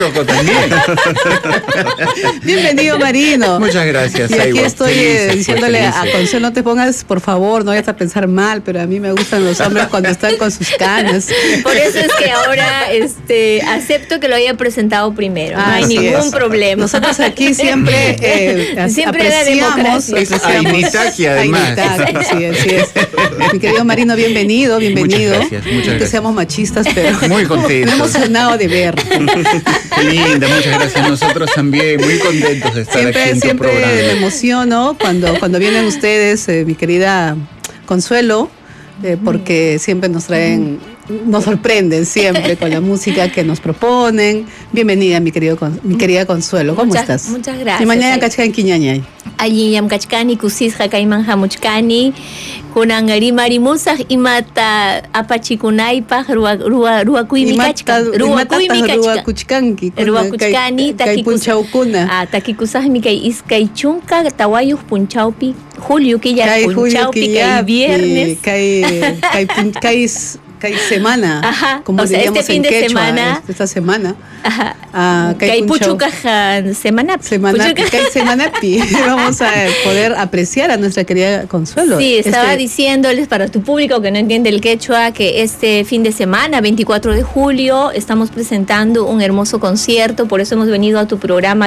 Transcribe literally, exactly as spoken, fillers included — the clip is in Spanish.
Choco también. Bienvenido, Marino. Muchas gracias. Y aquí Aiwa. estoy Felices, eh, diciéndole pues, a felices. Consuelo, no te pongas, por favor, no vayas a pensar mal, pero a mí me gustan los hombres cuando están con sus canas. Por eso es que ahora este, acepto que lo haya presentado primero. No hay Así ningún es. problema. Nosotros aquí siempre, eh, as- Siempre la apreciamos, democracia. Es apreciamos. Ainitaki, además. Ainitaki, así es, así es. Mi querido Marino, bienvenido, bienvenido. Muchas gracias, muchas No que gracias. seamos machistas, pero Muy contentos. me he emocionado de ver. Qué linda, muchas gracias. Nosotros también, muy contentos de estar aquí Siempre, en tu siempre programa. me emociono cuando, cuando vienen ustedes, eh, mi querida Consuelo, eh, porque siempre nos traen, nos sorprenden siempre con la música que nos proponen. Bienvenida, mi querido, Con- mi querida Consuelo. ¿Cómo Muchas- estás? muchas gracias. Y mañana cachcan quiñañay. Allí yamkachkani kusisqa kayman hamuchkani kunan rimarimusaq imata apachikunaypaq ruwa ruwa ruwakuymi kachkan ruwakuymi kachkan ruwakuchkanki. ruwakuchkani Kay punchawkuna. ah takikusaqmi kay iskay chunka tawayuq punchawpi julio killa Kay julio punchawpi kay killapi, viernes Kay, kay, pun- kay, s- kay semana. Ajá, Como o sea, diríamos este fin en de quechua, semana. Esta semana. ajá Ah, kay kay punchaw- puchukaq semanapi Semanapi, Puchukaq- kay semanapi. Vamos a poder apreciar a nuestra querida Consuelo. Sí, estaba Este- diciéndoles para tu público que no entiende el quechua que este fin de semana, veinticuatro de julio, estamos presentando un hermoso concierto, por eso hemos venido a tu programa